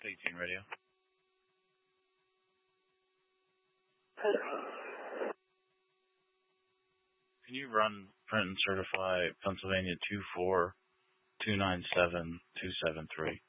18 radio. Can you run, print, and certify Pennsylvania 24297-273?